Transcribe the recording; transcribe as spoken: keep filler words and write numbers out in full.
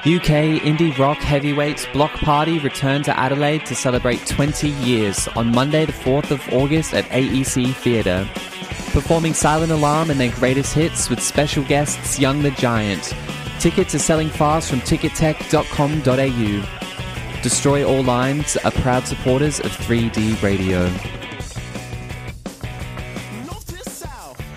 U K indie rock heavyweights Block Party return to Adelaide to celebrate twenty years on Monday the fourth of August at A E C Theatre, performing Silent Alarm and their greatest hits with special guests Young the Giant. Tickets are selling fast from tickettech dot com dot a u. Destroy All Lines are proud supporters of three D Radio.